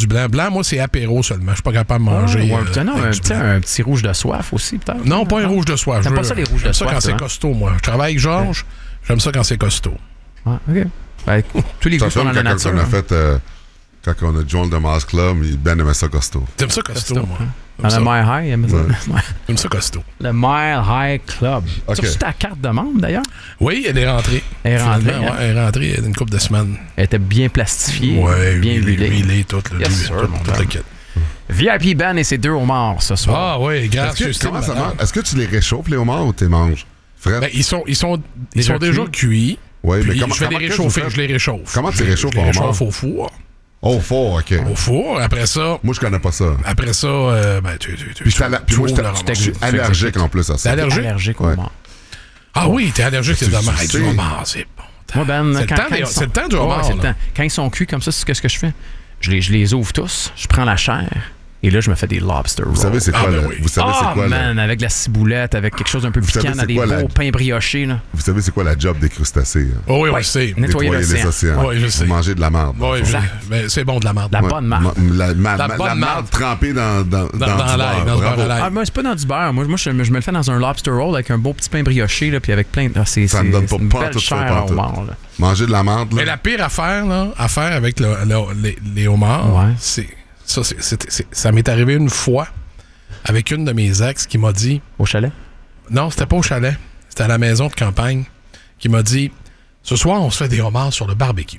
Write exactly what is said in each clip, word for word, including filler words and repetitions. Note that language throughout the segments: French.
du blanc. Blanc, moi, c'est apéro seulement. Je suis pas capable de manger. Oh, euh, non, un petit, un petit rouge de soif aussi, peut-être. Non, pas un rouge de soif. T'aimes Je pas ça, les rouges de soif? J'aime ça quand c'est costaud, moi. Je travaille avec Georges. Ouais. J'aime ça quand c'est costaud. Ah, OK. Ben, tous les goûts sont dans la nature. Quand on a fait... Euh, quand on a joint le Mars Club, Ben aimait ça costaud. T'aimes ça costaud, costaud moi. Hein? Dans le Mile High, il aime ça. Ouais. J'aime ça costaud. Le Mile High Club. Okay. Tu as reçu ta carte de membre, d'ailleurs? Oui, elle est rentrée. Elle est rentrée. Hein? Ouais, elle est rentrée il y a une couple de semaines. Elle était bien plastifiée. Oui, bien huilée. Huilée, tout le yes, sir, tout, tout le kit. V I P Ben et ses deux homards ce soir. Ah oui, grâce Est-ce que, comment ça marche? Est-ce que tu les réchauffes, les homards, ou tu les manges? Fred? Ben, ils sont, ils sont, ils déjà sont déjà cuits. Oui, mais comment, je vais les réchauffer, je les réchauffe. Comment tu les réchauffes, Je les réchauffe au four. Au four, OK. Au four, après ça... Moi, je connais pas ça. Après ça, euh, ben, tu... tu, tu puis, tu, tu, puis moi, je suis allergique en plus à ça. T'es allergique? allergique au homard. Ah oui, t'es allergique, c'est dommage. Hey, du homard, c'est bon. Moi, Ben, c'est, quand, le, temps quand des, sont... c'est le temps du homard. Oh, c'est le temps. Quand ils sont cuits comme ça, c'est ce que je fais. Je les, je les ouvre tous, je prends la chair... Et là, je me fais des lobster rolls. Vous savez c'est quoi, ah, le, ben oui. vous savez oh, c'est quoi man, le... avec de la ciboulette, avec quelque chose d'un peu vous piquant, dans des beaux la... pains briochés. Là. Vous savez c'est quoi la job des crustacés? Hein? Oh oui, ouais. oui, c'est. Nettoyer, Nettoyer les océans. Oui, je sais. Vous mangez de la marde. Oui, je... mais c'est bon de la marde. La ouais. bonne marde. La, ma, la ma, bonne la marde trempée dans, dans, dans, dans, dans, dans l'ail. Dans du beurre à l'ail. Ah, moi, c'est pas dans du beurre. Moi, moi je, je me le fais dans un lobster roll avec un beau petit pain brioché, là, puis avec plein de... Ah, c'est, ça c'est, me donne c'est pas, une pas belle tout chair ça, au homard, là. Manger de la marde, là. Mais la pire affaire, là, à faire avec le, le, les, les homards, ouais. c'est... Ça, c'est, c'est, c'est, ça m'est arrivé une fois avec une de mes ex qui m'a dit... Au chalet? Non, c'était pas au chalet. C'était à la maison de campagne. Qui m'a dit, ce soir, on se fait des homards sur le barbecue.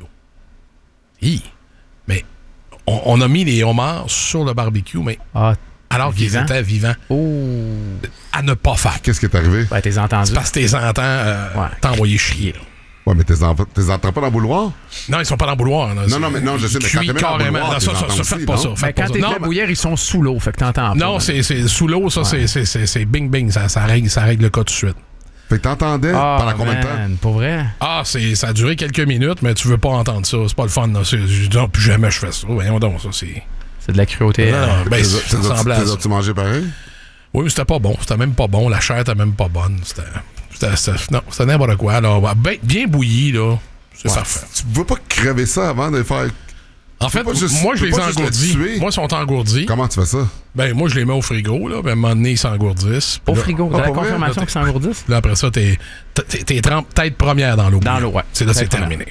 Hi! Mais on, on a mis les homards sur le barbecue, mais ah, alors vivant? qu'ils étaient vivants. Oh! À ne pas faire. Qu'est-ce qui est arrivé? Ben, t'es entendu. C'est parce que t'es entends euh, ouais. t'envoyer chier. Ouais, mais t'es entends pas dans le bouloir? Non, ils sont pas dans le bouloir. Là. Non, non, mais non, je sais, mais quand t'es même dans le bouloir, non, ça, ça, ça, faites pas ça. Ben, quand t'es fait bouillir, ils sont sous l'eau, fait que t'entends pas. Non, c'est, c'est sous l'eau, ça, ouais. c'est, c'est, c'est, c'est bing bing, ça, ça, règle, ça règle le cas tout de suite. Fait que t'entendais oh, pendant combien man, de temps? Pour vrai? Ah, c'est, ça a duré quelques minutes, mais tu veux pas entendre ça. C'est pas le fun. Là. C'est, je dis, non, plus jamais je fais ça. Voyons donc, ça, c'est... C'est de la cruauté. Non, non, ben, ça ressemblait à ça. Tu mangeais pareil? Oui, mais c'était pas bon. C'était même pas bon. La chair était même pas bonne. C'était... c'était, c'était non, c'était n'importe quoi. Alors, bien, bien bouilli, là. C'est ouais. parfait. Tu veux pas crever ça avant de faire... En fait, juste, moi, je les engourdis. Moi, ils sont engourdis. Comment tu fais ça? Ben, moi, je les mets au frigo, là. Ben, à un moment donné, ils s'engourdissent. Au là, frigo? T'as la confirmation qu'ils s'engourdissent? Là, après ça, t'es, t'es, t'es trempes tête première dans l'eau. Dans l'eau, ouais. C'est là, c'est terminé.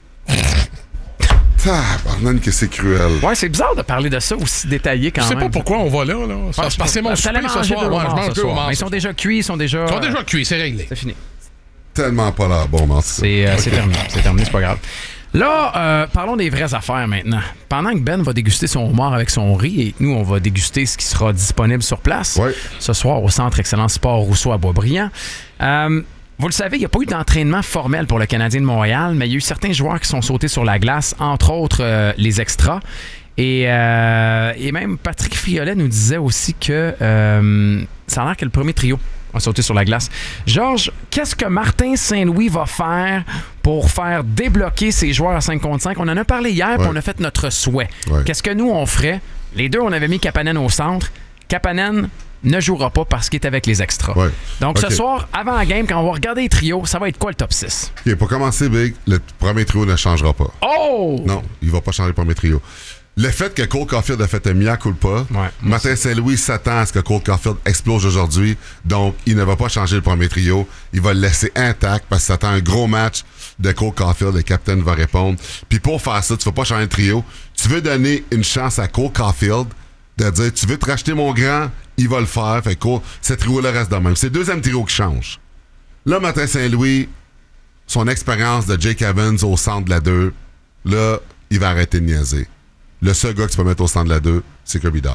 Tabarnane que c'est cruel. Ouais, c'est bizarre de parler de ça aussi détaillé quand même. Je sais pas pourquoi on va là. là. Ouais, parce que c'est mon souper ce soir. Ouais, je mange deux homards. Ils sont déjà cuits, ils sont déjà... Ils sont déjà cuits, c'est réglé. C'est fini. Tellement pas l'air bon, Martin. C'est, euh, okay. c'est terminé, c'est terminé, c'est pas grave. Là, euh, parlons des vraies affaires maintenant. Pendant que Ben va déguster son homard avec son riz et nous, on va déguster ce qui sera disponible sur place ouais. ce soir au Centre Excellence Sport Rousseau à Boisbriand. Euh, vous le savez, il n'y a pas eu d'entraînement formel pour le Canadien de Montréal, mais il y a eu certains joueurs qui sont sautés sur la glace, entre autres euh, les extras. Et, euh, et même Patrick Friolet nous disait aussi que euh, ça a l'air que le premier trio a sauté sur la glace. Georges, qu'est-ce que Martin Saint-Louis va faire pour faire débloquer ses joueurs à cinq contre cinq? On en a parlé hier, puis ouais. on a fait notre souhait. Ouais. Qu'est-ce que nous, on ferait? Les deux, on avait mis Kapanen au centre. Kapanen ne jouera pas parce qu'il est avec les extras. Ouais. Donc, okay. ce soir, avant la game, quand on va regarder les trios, ça va être quoi le top six? OK, pour commencer, Big, le premier trio ne changera pas. Oh! Non, il va pas changer le premier trio. Le fait que Cole Caulfield a fait un mea culpa, ouais, Martin Saint-Louis s'attend à ce que Cole Caulfield explose aujourd'hui, donc il ne va pas changer le premier trio. Il va le laisser intact parce que s'attend à un gros match de Cole Caulfield. Le capitaine va répondre. Puis pour faire ça, tu vas pas changer le trio. Tu veux donner une chance à Cole Caulfield de dire, tu veux te racheter mon grand, il va le faire. Fait que Cole, ce trio-là reste de même. C'est le deuxième trio qui change. Là, Martin Saint-Louis, son expérience de Jake Evans au centre de la deux, là, il va arrêter de niaiser. Le seul gars que tu peux mettre au centre de la deux, c'est Kirby Dach.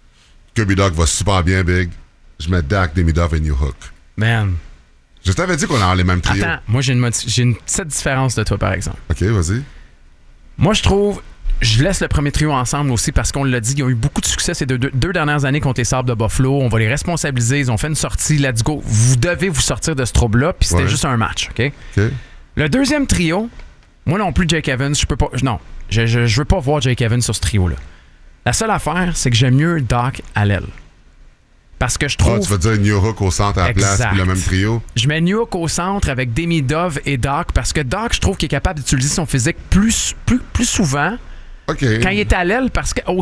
Kirby Dach va super bien, Big. Je mets Dach, Demidov et New Hook. Man. Je t'avais dit qu'on allait les mêmes trios. Attends, moi, j'ai une, modi- j'ai une petite différence de toi, par exemple. OK, vas-y. Moi, je trouve... Je laisse le premier trio ensemble aussi parce qu'on l'a dit, ils ont eu beaucoup de succès ces deux, deux, deux dernières années contre les Sabres de Buffalo. On va les responsabiliser. Ils ont fait une sortie. Let's go. Vous devez vous sortir de ce trouble-là. Puis c'était ouais. juste un match. OK? OK. Le deuxième trio, moi non plus, Jake Evans, je peux pas... Non. Je, je, je veux pas voir Jake Evans sur ce trio-là. La seule affaire, c'est que j'aime mieux Dach à l'aile. Parce que je trouve... Ah, tu veux dire New Hook au centre à la place puis le même trio? Je mets New Hook au centre avec Demidov et Dach parce que Dach, je trouve qu'il est capable d'utiliser son physique plus, plus, plus souvent okay. quand il est à l'aile parce qu'au